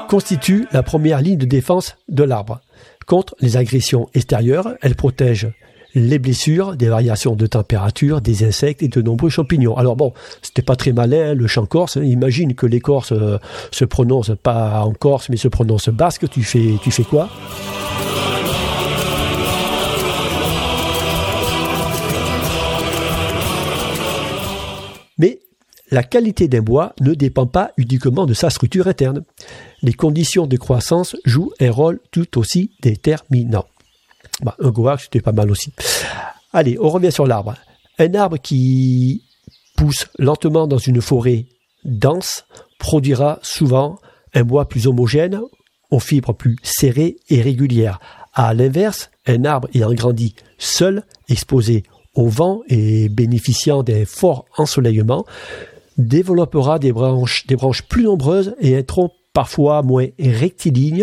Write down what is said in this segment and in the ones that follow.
constitue la première ligne de défense de l'arbre. Contre les agressions extérieures, elle protège les blessures, des variations de température, des insectes et de nombreux champignons. Alors bon, c'était pas très malin, le chant corse. Imagine que les Corses se prononcent pas en corse, mais se prononcent basque. Tu fais quoi ? Mais la qualité d'un bois ne dépend pas uniquement de sa structure interne. Les conditions de croissance jouent un rôle tout aussi déterminant. Un guac, c'était pas mal aussi. Allez, on revient sur l'arbre. Un arbre qui pousse lentement dans une forêt dense produira souvent un bois plus homogène, aux fibres plus serrées et régulières. À l'inverse, un arbre ayant grandi seul, exposé au vent et bénéficiant d'un fort ensoleillement, développera des branches plus nombreuses et un tronc parfois moins rectiligne.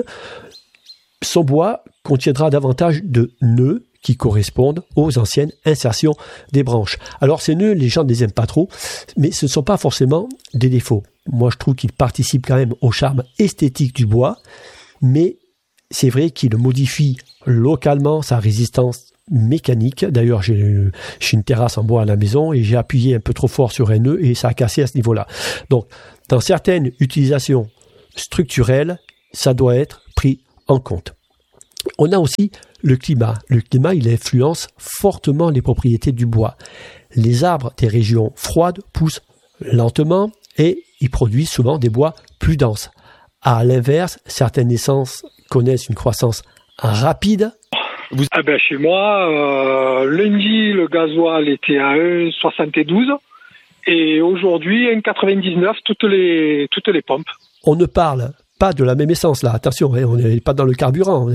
Son bois contiendra davantage de nœuds qui correspondent aux anciennes insertions des branches. Alors ces nœuds, les gens ne les aiment pas trop, mais ce ne sont pas forcément des défauts. Moi je trouve qu'ils participent quand même au charme esthétique du bois, mais c'est vrai qu'il modifie localement sa résistance mécanique. D'ailleurs, j'ai une terrasse en bois à la maison et j'ai appuyé un peu trop fort sur un nœud et ça a cassé à ce niveau-là. Donc, dans certaines utilisations structurelles, ça doit être pris en compte. On a aussi le climat. Le climat, il influence fortement les propriétés du bois. Les arbres des régions froides poussent lentement et ils produisent souvent des bois plus denses. À l'inverse, certaines essences connaissent une croissance rapide. Chez moi, lundi, le gasoil était à 1,72 et aujourd'hui, 1,99 toutes les pompes. On ne parle pas de la même essence là, attention, on n'est pas dans le carburant,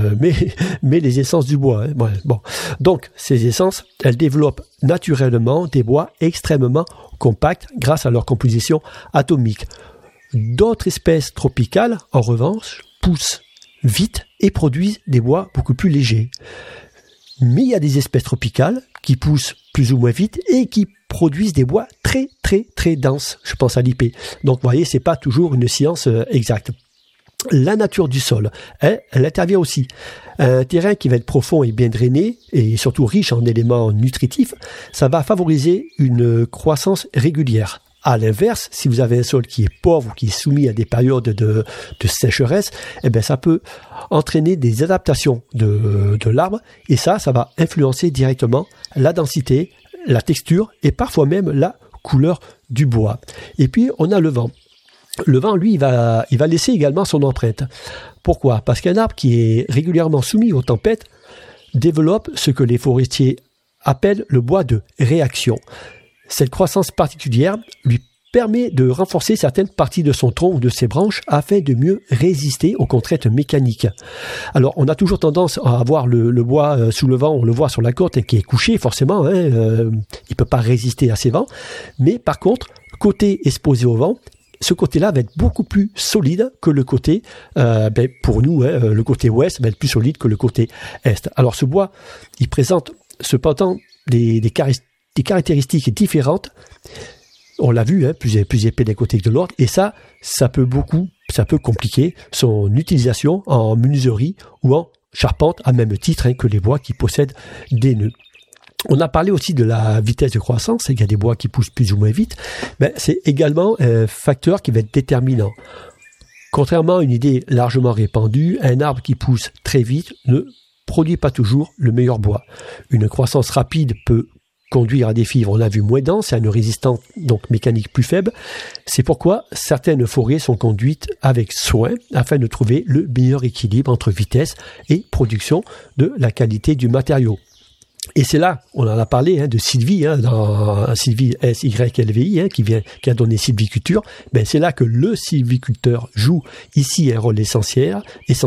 mais les essences du bois. Bon. Donc, ces essences, elles développent naturellement des bois extrêmement compacts grâce à leur composition atomique. D'autres espèces tropicales, en revanche, poussent vite et produisent des bois beaucoup plus légers. Mais il y a des espèces tropicales qui poussent plus ou moins vite et qui produisent des bois très très très denses. Je pense à l'IP. Donc vous voyez, c'est pas toujours une science exacte. La nature du sol, elle intervient aussi. Un terrain qui va être profond et bien drainé et surtout riche en éléments nutritifs, ça va favoriser une croissance régulière. À l'inverse, si vous avez un sol qui est pauvre ou qui est soumis à des périodes de sécheresse, ça peut entraîner des adaptations de l'arbre et ça va influencer directement la densité, la texture et parfois même la couleur du bois. Et puis, on a le vent. Le vent, lui, il va laisser également son empreinte. Pourquoi ? Parce qu'un arbre qui est régulièrement soumis aux tempêtes développe ce que les forestiers appellent le bois de réaction. Cette croissance particulière lui permet de renforcer certaines parties de son tronc ou de ses branches afin de mieux résister aux contraintes mécaniques. Alors, on a toujours tendance à avoir le bois sous le vent, on le voit sur la côte qui est couché forcément, il ne peut pas résister à ces vents, mais par contre, côté exposé au vent, ce côté-là va être beaucoup plus solide que le côté, pour nous, le côté ouest va être plus solide que le côté est. Alors, ce bois, il présente cependant des caractéristiques différentes. On l'a vu, plus épais d'un côté que de l'autre, et ça peut compliquer son utilisation en menuiserie ou en charpente, à même titre que les bois qui possèdent des nœuds. On a parlé aussi de la vitesse de croissance, il y a des bois qui poussent plus ou moins vite, mais c'est également un facteur qui va être déterminant. Contrairement à une idée largement répandue, un arbre qui pousse très vite ne produit pas toujours le meilleur bois. Une croissance rapide peut conduire à des fibres, on l'a vu, moins denses et à une résistance donc mécanique plus faible. C'est pourquoi certaines forêts sont conduites avec soin afin de trouver le meilleur équilibre entre vitesse et production de la qualité du matériau. Et c'est là, on en a parlé de Sylvie, dans Sylvie SYLVI, qui a donné sylviculture. C'est là que le sylviculteur joue ici un rôle essentiel,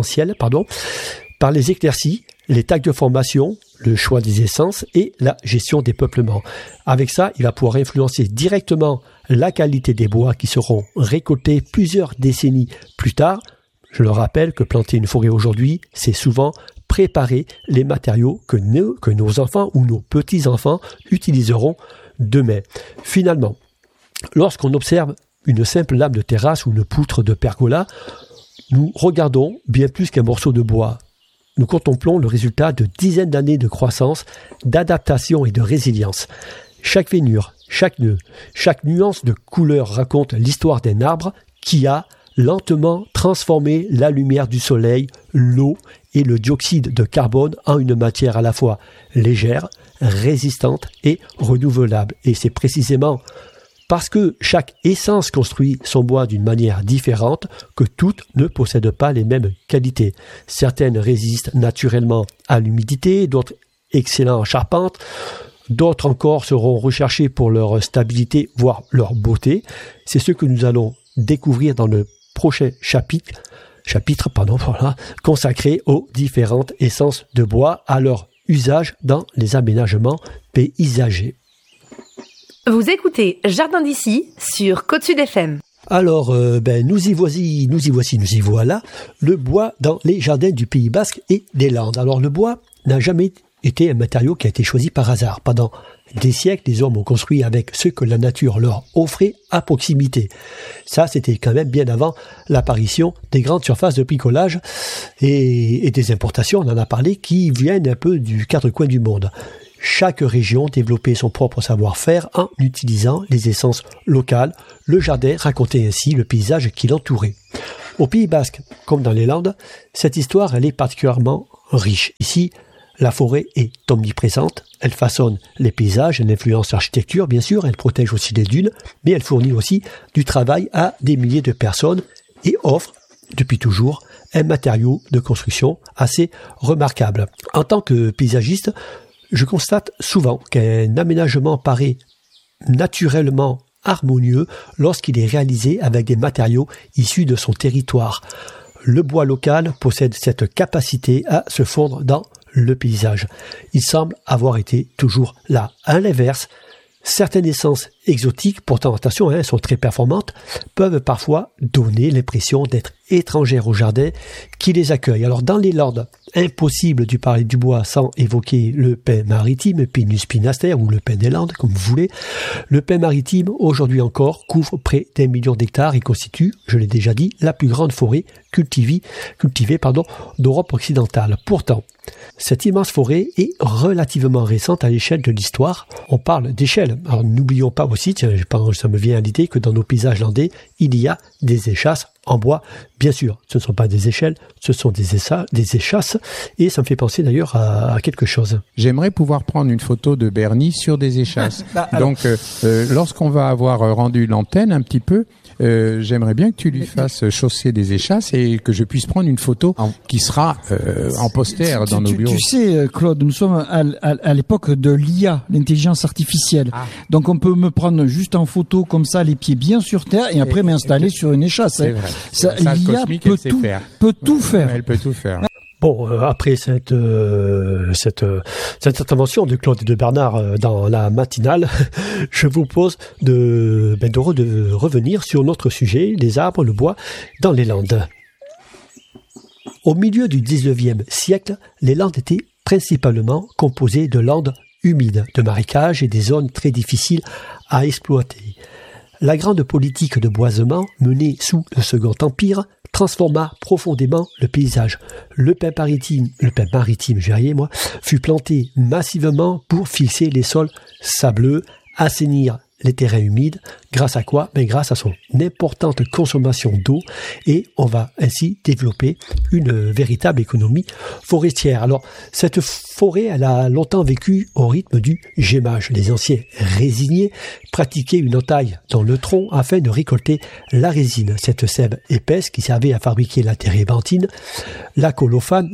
par les éclaircies, les tags de formation, le choix des essences et la gestion des peuplements. Avec ça, il va pouvoir influencer directement la qualité des bois qui seront récoltés plusieurs décennies plus tard. Je le rappelle que planter une forêt aujourd'hui, c'est souvent préparer les matériaux que nos enfants ou nos petits-enfants utiliseront demain. Finalement, lorsqu'on observe une simple lame de terrasse ou une poutre de pergola, Nous regardons bien plus qu'un morceau de bois. Nous contemplons le résultat de dizaines d'années de croissance, d'adaptation et de résilience. Chaque veinure, chaque nœud, chaque nuance de couleur raconte l'histoire d'un arbre qui a lentement transformé la lumière du soleil, l'eau et le dioxyde de carbone en une matière à la fois légère, résistante et renouvelable. Et c'est précisément parce que chaque essence construit son bois d'une manière différente que toutes ne possèdent pas les mêmes qualités. Certaines résistent naturellement à l'humidité, d'autres excellentes en charpente, d'autres encore seront recherchées pour leur stabilité, voire leur beauté. C'est ce que nous allons découvrir dans le prochain chapitre, consacré aux différentes essences de bois, à leur usage dans les aménagements paysagers. Vous écoutez Jardin d'ici sur Côte-Sud FM. Alors, nous y voilà, le bois dans les jardins du Pays Basque et des Landes. Alors, le bois n'a jamais été un matériau qui a été choisi par hasard. Pendant des siècles, les hommes ont construit avec ce que la nature leur offrait à proximité. Ça, c'était quand même bien avant l'apparition des grandes surfaces de bricolage et des importations, on en a parlé, qui viennent un peu du quatre coins du monde. Chaque région développait son propre savoir-faire en utilisant les essences locales. Le jardin racontait ainsi le paysage qui l'entourait. Au Pays Basque, comme dans les Landes, cette histoire elle est particulièrement riche. Ici, la forêt est omniprésente, elle façonne les paysages, elle influence l'architecture, bien sûr, elle protège aussi les dunes, mais elle fournit aussi du travail à des milliers de personnes et offre, depuis toujours, un matériau de construction assez remarquable. En tant que paysagiste, je constate souvent qu'un aménagement paraît naturellement harmonieux lorsqu'il est réalisé avec des matériaux issus de son territoire. Le bois local possède cette capacité à se fondre dans le paysage. Il semble avoir été toujours là. À l'inverse, certaines essences exotiques, pourtant attention, sont très performantes, peuvent parfois donner l'impression d'être étrangères au jardin qui les accueille. Alors dans les Landes, impossible de parler du bois sans évoquer le pin maritime, Pinus pinaster ou le pin des Landes, comme vous voulez. Le pin maritime, aujourd'hui encore, couvre près d'1 million d'hectares et constitue, je l'ai déjà dit, la plus grande forêt cultivée d'Europe occidentale. Pourtant, cette immense forêt est relativement récente à l'échelle de l'histoire. On parle d'échelle. Alors n'oublions pas aussi, ça me vient à l'idée que dans nos paysages landais, il y a des échasses en bois. Bien sûr, ce ne sont pas des échelles, ce sont des échasses. Et ça me fait penser d'ailleurs à quelque chose. J'aimerais pouvoir prendre une photo de Bernie sur des échasses. Donc, lorsqu'on va avoir rendu l'antenne un petit peu, j'aimerais bien que tu lui fasses chausser des échasses et que je puisse prendre une photo qui sera en poster dans nos bureaux. Tu sais, Claude, nous sommes à l'époque de l'IA, l'intelligence artificielle. Donc on peut me prendre juste en photo comme ça, les pieds bien sur terre, et après m'installer sur une échasse. C'est vrai. L'IA peut tout faire. Elle peut tout faire. Bon, après cette intervention de Claude et de Bernard dans la matinale, je vous propose de revenir sur notre sujet, les arbres, le bois, dans les Landes. Au milieu du 19e siècle, les Landes étaient principalement composées de landes humides, de marécages et des zones très difficiles à exploiter. La grande politique de boisement menée sous le Second Empire transforma profondément le paysage. Le pin maritime, fut planté massivement pour fixer les sols sableux, assainir les terrains humides, grâce à quoi? Grâce à son importante consommation d'eau, et on va ainsi développer une véritable économie forestière. Alors, cette forêt, elle a longtemps vécu au rythme du gémage. Les anciens résiniers pratiquaient une entaille dans le tronc afin de récolter la résine, cette sève épaisse qui servait à fabriquer la térébenthine. La colophane,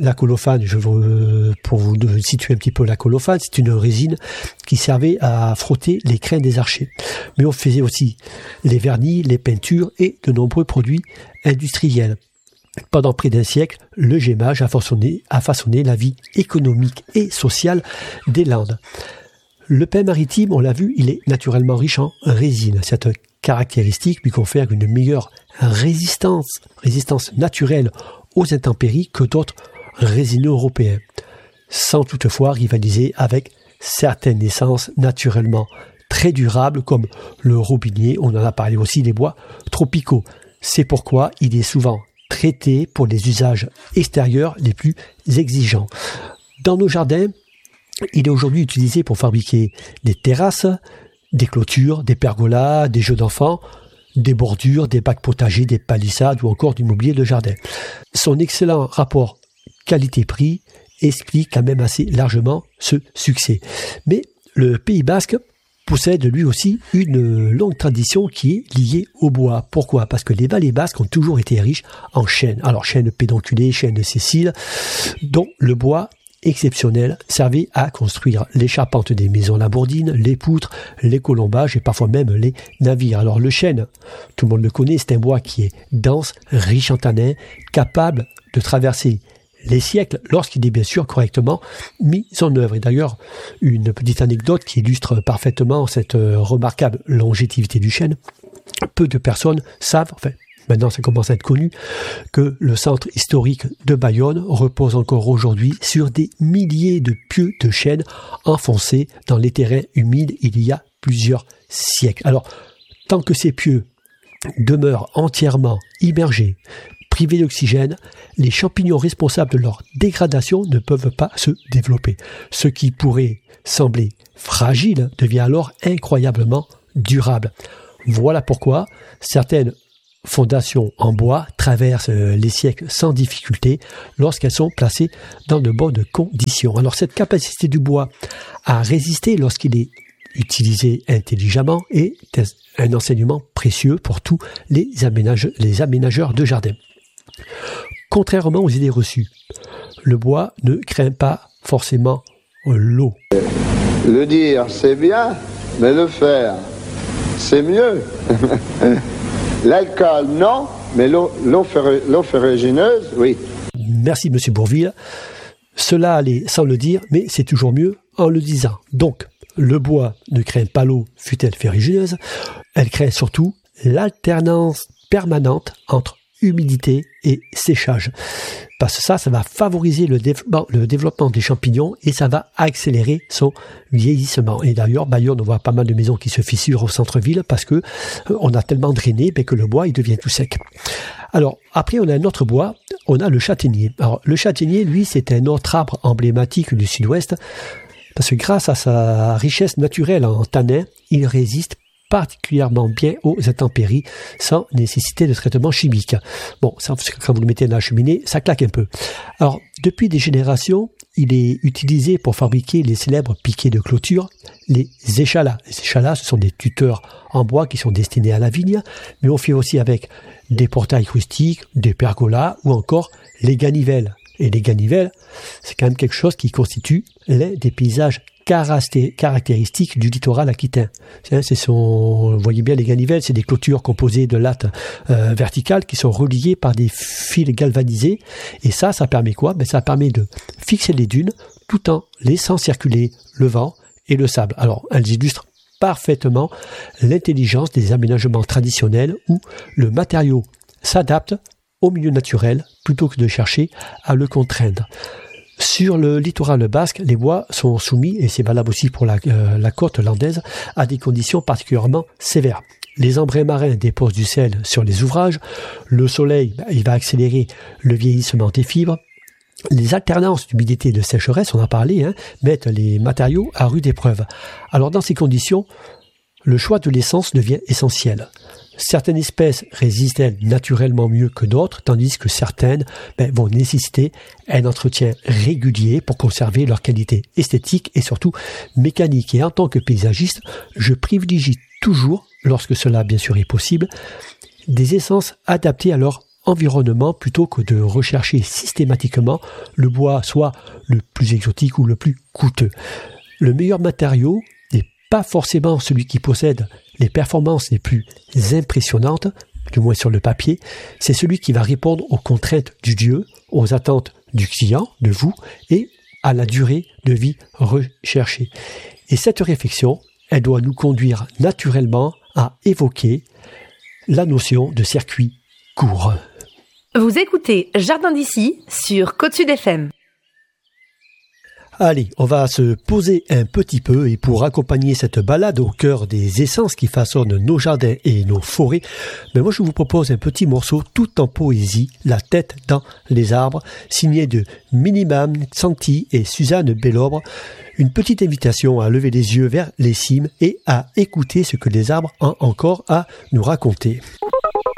pour vous situer un petit peu la colophane, c'est une résine qui servait à frotter les crins des archers. Mais on faisait aussi les vernis, les peintures et de nombreux produits industriels. Pendant près d'un siècle, le gémage a façonné la vie économique et sociale des Landes. Le pin maritime, on l'a vu, il est naturellement riche en résine. Cette caractéristique lui confère une meilleure résistance naturelle aux intempéries que d'autres résineux européens, sans toutefois rivaliser avec certaines essences naturellement très durables comme le robinier, on en a parlé aussi, des bois tropicaux. C'est pourquoi il est souvent traité pour les usages extérieurs les plus exigeants. Dans nos jardins, il est aujourd'hui utilisé pour fabriquer des terrasses, des clôtures, des pergolas, des jeux d'enfants, des bordures, des bacs potagers, des palissades ou encore du mobilier de jardin. Son excellent rapport qualité-prix explique quand même assez largement ce succès. Mais le Pays Basque possède lui aussi une longue tradition qui est liée au bois. Pourquoi ? Parce que les vallées basques ont toujours été riches en chênes. Alors chênes pédonculés, chênes de Sicile, dont le bois exceptionnel servait à construire les charpentes des maisons labourdines, les poutres, les colombages et parfois même les navires. Alors le chêne, tout le monde le connaît, c'est un bois qui est dense, riche en tanins, capable de traverser les siècles lorsqu'il est bien sûr correctement mis en œuvre. Et d'ailleurs, une petite anecdote qui illustre parfaitement cette remarquable longévité du chêne. Peu de personnes savent, enfin maintenant ça commence à être connu, que le centre historique de Bayonne repose encore aujourd'hui sur des milliers de pieux de chêne enfoncés dans les terrains humides il y a plusieurs siècles. Alors, tant que ces pieux demeurent entièrement immergés, privés d'oxygène, les champignons responsables de leur dégradation ne peuvent pas se développer. Ce qui pourrait sembler fragile devient alors incroyablement durable. Voilà pourquoi certaines fondations en bois traversent les siècles sans difficulté lorsqu'elles sont placées dans de bonnes conditions. Alors cette capacité du bois à résister lorsqu'il est utilisé intelligemment est un enseignement précieux pour tous les aménageurs de jardin. Contrairement aux idées reçues, le bois ne craint pas forcément l'eau. Le dire, c'est bien, mais le faire, c'est mieux. L'alcool, non, mais l'eau ferrugineuse, oui. Merci, Monsieur Bourvil. Cela allait sans le dire, mais c'est toujours mieux en le disant. Donc, le bois ne craint pas l'eau, fût-elle ferrugineuse. Elle craint surtout l'alternance permanente entre humidité et séchage. Parce que ça va favoriser le développement des champignons et ça va accélérer son vieillissement. Et d'ailleurs, Bayonne, on voit pas mal de maisons qui se fissurent au centre-ville parce que on a tellement drainé que le bois il devient tout sec. Alors, après, on a un autre bois, on a le châtaignier. Alors, le châtaignier, lui, c'est un autre arbre emblématique du sud-ouest parce que grâce à sa richesse naturelle en tanins, il résiste particulièrement bien aux intempéries sans nécessité de traitement chimique. Bon, ça, quand vous le mettez dans la cheminée, ça claque un peu. Alors, depuis des générations, il est utilisé pour fabriquer les célèbres piquets de clôture, les échalas. Les échalas, ce sont des tuteurs en bois qui sont destinés à la vigne, mais on fait aussi avec des portails rustiques, des pergolas ou encore les ganivelles. Et les ganivelles, c'est quand même quelque chose qui constitue l'un des paysages caractéristiques du littoral aquitain. Vous voyez bien les ganivelles, c'est des clôtures composées de lattes verticales qui sont reliées par des fils galvanisés. Et ça permet quoi ? Ça permet de fixer les dunes tout en laissant circuler le vent et le sable. Alors, elles illustrent parfaitement l'intelligence des aménagements traditionnels où le matériau s'adapte au milieu naturel plutôt que de chercher à le contraindre. Sur le littoral basque, les bois sont soumis, et c'est valable aussi pour la côte landaise, à des conditions particulièrement sévères. Les embruns marins déposent du sel sur les ouvrages, le soleil il va accélérer le vieillissement des fibres, les alternances d'humidité et de sécheresse, on en a parlé, mettent les matériaux à rude épreuve. Alors dans ces conditions, le choix de l'essence devient essentiel. Certaines espèces résistent naturellement mieux que d'autres, tandis que certaines vont nécessiter un entretien régulier pour conserver leur qualité esthétique et surtout mécanique. Et en tant que paysagiste, je privilégie toujours, lorsque cela bien sûr est possible, des essences adaptées à leur environnement plutôt que de rechercher systématiquement le bois soit le plus exotique ou le plus coûteux. Le meilleur matériau n'est pas forcément celui qui possède les performances les plus impressionnantes, du moins sur le papier, c'est celui qui va répondre aux contraintes du lieu, aux attentes du client, de vous, et à la durée de vie recherchée. Et cette réflexion, elle doit nous conduire naturellement à évoquer la notion de circuit court. Vous écoutez Jardin d'ici sur Côte Sud FM. Allez, on va se poser un petit peu et pour accompagner cette balade au cœur des essences qui façonnent nos jardins et nos forêts, moi je vous propose un petit morceau tout en poésie, La tête dans les arbres, signé de Minimam Santi et Suzanne Bellobre. Une petite invitation à lever les yeux vers les cimes et à écouter ce que les arbres ont encore à nous raconter.